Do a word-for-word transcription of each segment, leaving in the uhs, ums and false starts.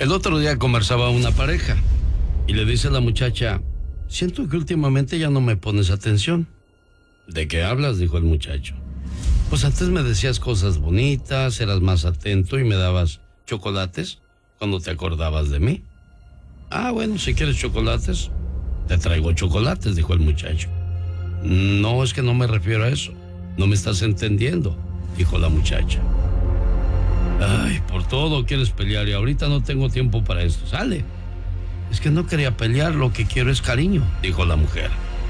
El otro día conversaba una pareja y le dice a la muchacha, siento que últimamente ya no me pones atención. ¿De qué hablas?, dijo el muchacho. Pues antes me decías cosas bonitas, eras más atento y me dabas chocolates cuando te acordabas de mí. Ah, bueno, si quieres chocolates, te traigo chocolates, dijo el muchacho. No, es que no me refiero a eso. No me estás entendiendo, dijo la muchacha. Ay, por todo quieres pelear y ahorita no tengo tiempo para esto. Sale. Es que no quería pelear, lo que quiero es cariño, dijo la mujer.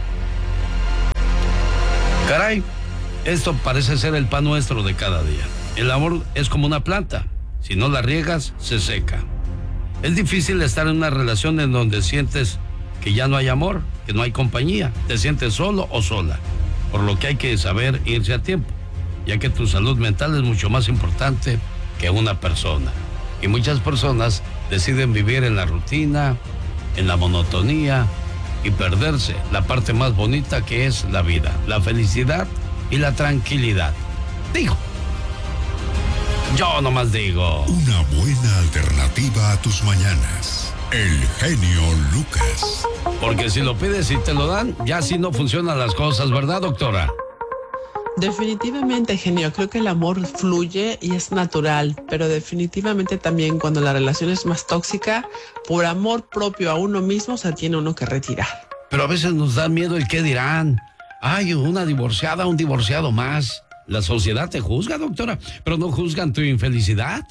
Caray, esto parece ser el pan nuestro de cada día. El amor es como una planta. Si no la riegas, se seca. Es difícil estar en una relación en donde sientes que ya no hay amor, que no hay compañía. Te sientes solo o sola. Por lo que hay que saber irse a tiempo, ya que tu salud mental es mucho más importante que una persona. Y muchas personas deciden vivir en la rutina, en la monotonía y perderse la parte más bonita que es la vida, la felicidad y la tranquilidad. Digo. Yo nomás digo. Una buena alternativa a tus mañanas. El genio Lucas. Porque si lo pides y te lo dan, ya así no funcionan las cosas, ¿verdad, doctora? Definitivamente, genio, creo que el amor fluye y es natural, pero definitivamente también cuando la relación es más tóxica, por amor propio a uno mismo se tiene uno que retirar. Pero a veces nos da miedo el qué dirán. Ay, una divorciada, un divorciado más. La sociedad te juzga, doctora, pero no juzgan tu infelicidad.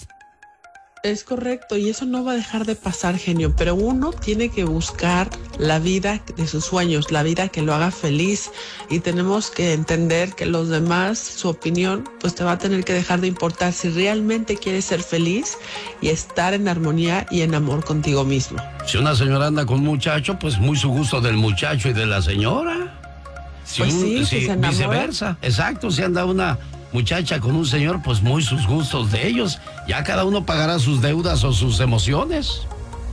Es correcto, y eso no va a dejar de pasar, genio, pero uno tiene que buscar la vida de sus sueños, la vida que lo haga feliz, y tenemos que entender que los demás, su opinión, pues te va a tener que dejar de importar si realmente quieres ser feliz y estar en armonía y en amor contigo mismo. Si una señora anda con un muchacho, pues muy su gusto del muchacho y de la señora. Si pues un, sí, si, si se enamora. Viceversa, exacto, si anda una muchacha con un señor, pues muy sus gustos de ellos. Ya cada uno pagará sus deudas o sus emociones.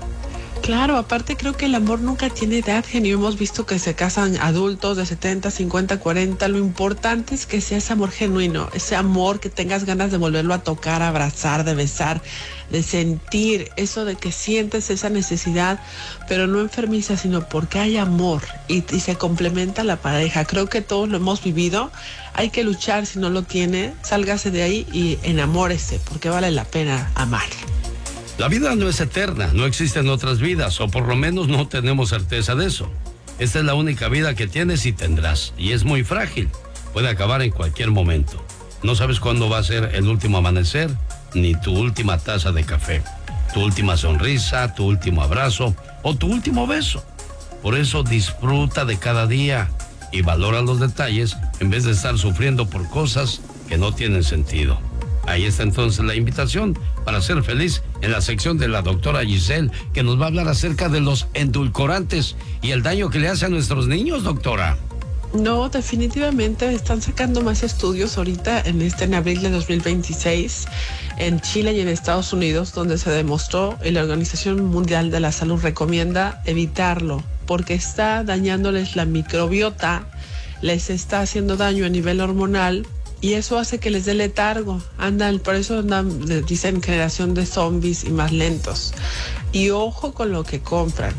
Claro, aparte creo que el amor nunca tiene edad, genio. Hemos visto que se casan adultos de setenta, cincuenta, cuarenta. Lo importante es que sea ese amor genuino, ese amor que tengas ganas de volverlo a tocar, a abrazar, de besar, de sentir eso de que sientes esa necesidad, pero no enfermiza, sino porque hay amor y, y se complementa la pareja. Creo que todos lo hemos vivido. Hay que luchar, si no lo tiene, sálgase de ahí y enamórese, porque vale la pena amar. La vida no es eterna, no existen otras vidas, o por lo menos no tenemos certeza de eso. Esta es la única vida que tienes y tendrás, y es muy frágil, puede acabar en cualquier momento. No sabes cuándo va a ser el último amanecer, ni tu última taza de café, tu última sonrisa, tu último abrazo o tu último beso. Por eso disfruta de cada día y valora los detalles en vez de estar sufriendo por cosas que no tienen sentido. Ahí está entonces la invitación para ser feliz en la sección de la doctora Giselle, que nos va a hablar acerca de los endulcorantes y el daño que le hace a nuestros niños, doctora. No, definitivamente están sacando más estudios ahorita en este en abril de dos mil veintiséis en Chile y en Estados Unidos, donde se demostró y la Organización Mundial de la Salud recomienda evitarlo porque está dañándoles la microbiota, les está haciendo daño a nivel hormonal. Y eso hace que les dé letargo. Andan, por eso andan, dicen generación de zombies y más lentos. Y ojo con lo que compran.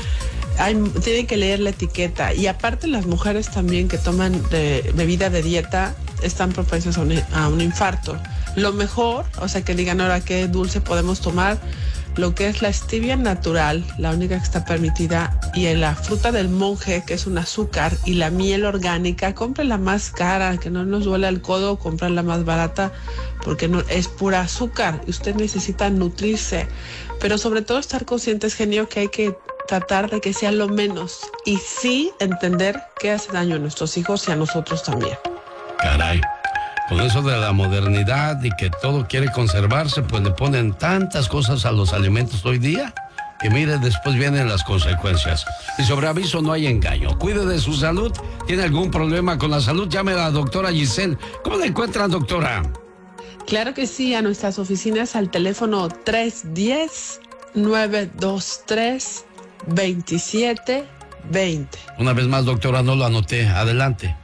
Hay, tienen que leer la etiqueta. Y aparte las mujeres también que toman de, bebida de dieta están propensas a un, a un infarto. Lo mejor, o sea que digan ahora qué dulce podemos tomar, lo que es la stevia natural, la única que está permitida, y en la fruta del monje, que es un azúcar, y la miel orgánica. Compre la más cara, que no nos duele el codo, comprar la más barata, porque no, es pura azúcar, y usted necesita nutrirse, pero sobre todo estar conscientes, genio, que hay que tratar de que sea lo menos, y sí entender que hace daño a nuestros hijos y a nosotros también. Caray. Con eso de la modernidad y que todo quiere conservarse, pues le ponen tantas cosas a los alimentos hoy día que mire, después vienen las consecuencias. Y sobre aviso no hay engaño. Cuide de su salud. ¿Tiene algún problema con la salud? Llame a la doctora Giselle. ¿Cómo la encuentran, doctora? Claro que sí, a nuestras oficinas al teléfono tres uno cero, nueve dos tres, dos siete dos cero. Una vez más, doctora, no lo anoté. Adelante.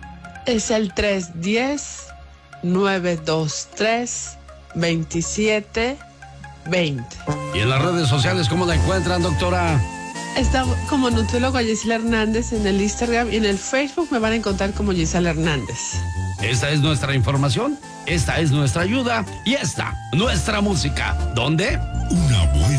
Es el tres uno cero, nueve dos tres, dos siete veinte. ¿Y en las redes sociales cómo la encuentran, doctora? Está como nutrióloga Gisela Hernández en el Instagram y en el Facebook me van a encontrar como Gisela Hernández. Esta es nuestra información, esta es nuestra ayuda y esta, nuestra música. ¿Dónde? Una buena